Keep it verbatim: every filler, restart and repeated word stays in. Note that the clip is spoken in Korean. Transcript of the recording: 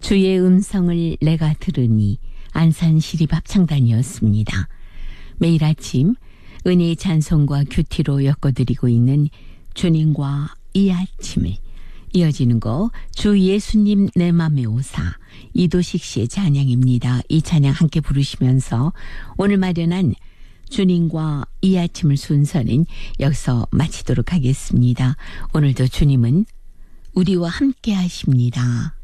주의 음성을 내가 들으니 안산 시립합창단이었습니다. 매일 아침 은혜의 찬송과 큐티로 엮어드리고 있는 주님과 이 아침을 이어지는 거 주 예수님 내 맘에 오사 이도식 씨의 찬양입니다. 이 찬양 함께 부르시면서 오늘 마련한 주님과 이 아침을 순서는 여기서 마치도록 하겠습니다. 오늘도 주님은 우리와 함께 하십니다.